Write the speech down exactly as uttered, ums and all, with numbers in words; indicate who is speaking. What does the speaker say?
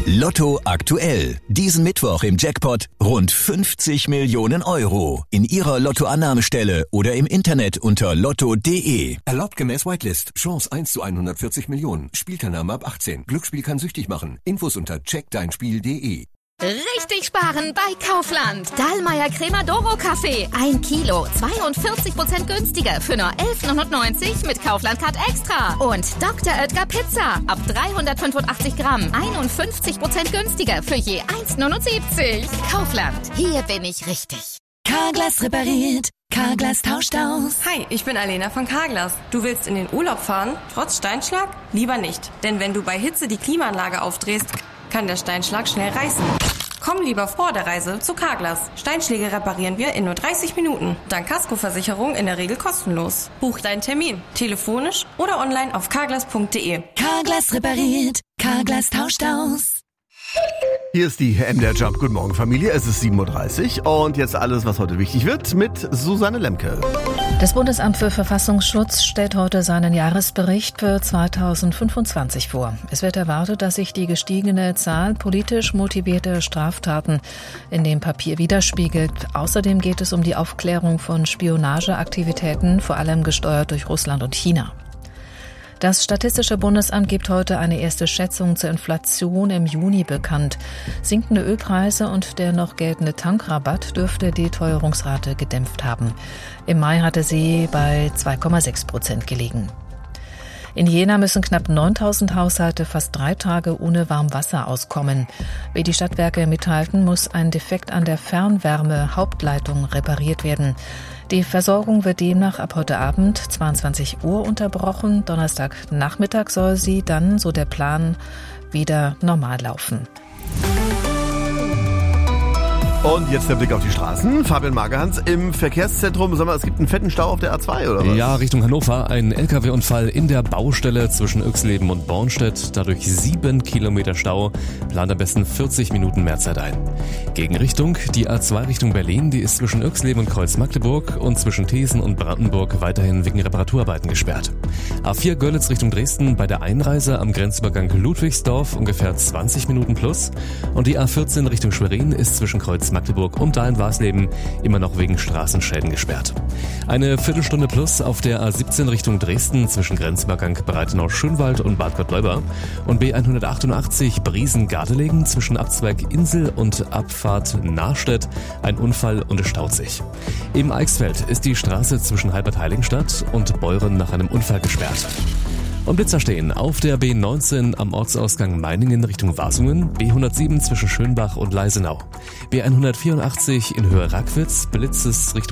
Speaker 1: Lotto aktuell. Diesen Mittwoch im Jackpot rund fünfzig Millionen Euro. In Ihrer Lottoannahmestelle oder im Internet unter lotto punkt de.
Speaker 2: Erlaubt gemäß Whitelist. Chance eins zu hundertvierzig Millionen. Spielteilnahme ab achtzehn. Glücksspiel kann süchtig machen. Infos unter check dein spiel punkt de.
Speaker 3: Richtig sparen bei Kaufland. Dallmayr Crema Doro Kaffee. Ein Kilo, zweiundvierzig Prozent günstiger für nur elf neunundneunzig mit Kaufland Card Extra. Und Doktor Oetker Pizza. Ab dreihundertfünfundachtzig Gramm. einundfünfzig Prozent günstiger für je eins neunundsiebzig. Kaufland. Hier bin ich richtig.
Speaker 4: Carglass repariert. Carglass tauscht aus.
Speaker 5: Hi, ich bin Alena von Carglass. Du willst in den Urlaub fahren, trotz Steinschlag? Lieber nicht. Denn wenn du bei Hitze die Klimaanlage aufdrehst, kann der Steinschlag schnell reißen. Komm lieber vor der Reise zu Carglass. Steinschläge reparieren wir in nur dreißig Minuten. Dank Kaskoversicherung in der Regel kostenlos. Buch deinen Termin, telefonisch oder online auf carglass punkt de.
Speaker 4: Carglass repariert. Carglass tauscht aus.
Speaker 6: Hier ist die M D R Jump. Guten Morgen, Familie. Es ist sieben Uhr dreißig und jetzt alles, was heute wichtig wird, mit Susanne Lemke.
Speaker 7: Das Bundesamt für Verfassungsschutz stellt heute seinen Jahresbericht für zweitausendfünfundzwanzig vor. Es wird erwartet, dass sich die gestiegene Zahl politisch motivierter Straftaten in dem Papier widerspiegelt. Außerdem geht es um die Aufklärung von Spionageaktivitäten, vor allem gesteuert durch Russland und China. Das Statistische Bundesamt gibt heute eine erste Schätzung zur Inflation im Juni bekannt. Sinkende Ölpreise und der noch geltende Tankrabatt dürfte die Teuerungsrate gedämpft haben. Im Mai hatte sie bei zwei Komma sechs Prozent gelegen. In Jena müssen knapp neuntausend Haushalte fast drei Tage ohne Warmwasser auskommen. Wie die Stadtwerke mitteilten, muss ein Defekt an der Fernwärme-Hauptleitung repariert werden. Die Versorgung wird demnach ab heute Abend zweiundzwanzig Uhr unterbrochen. Donnerstagnachmittag soll sie dann, so der Plan, wieder normal laufen.
Speaker 6: Und jetzt der Blick auf die Straßen. Fabian Magerhans im Verkehrszentrum. Sag mal, es gibt einen fetten Stau auf der A zwei, oder was?
Speaker 8: Ja, Richtung Hannover. Ein L K W-Unfall in der Baustelle zwischen Oechsleben und Bornstedt. Dadurch sieben Kilometer Stau. Plant am besten vierzig Minuten mehr Zeit ein. Gegenrichtung, die A zwei Richtung Berlin. Die ist zwischen Oechsleben und Kreuz-Magdeburg und zwischen Thesen und Brandenburg weiterhin wegen Reparaturarbeiten gesperrt. A vier Görlitz Richtung Dresden bei der Einreise am Grenzübergang Ludwigsdorf ungefähr zwanzig Minuten plus. Und die A vierzehn Richtung Schwerin ist zwischen Kreuz Magdeburg und Dahlen-Warsleben immer noch wegen Straßenschäden gesperrt. Eine Viertelstunde plus auf der A siebzehn Richtung Dresden zwischen Grenzübergang Breitenau-Schönwald und Bad Gottleuba und B hundertachtundachtzig Briesen-Gardelegen zwischen Abzweig Insel und Abfahrt Nahrstedt ein Unfall und es staut sich. Im Eichsfeld ist die Straße zwischen Halbert-Heiligenstadt und Beuren nach einem Unfall gesperrt. Und Blitzer stehen auf der B neunzehn am Ortsausgang Meiningen Richtung Wasungen, B hundertsieben zwischen Schönbach und Leisenau, B hundertvierundachtzig in Höhe Rackwitz, Blitzes Richtung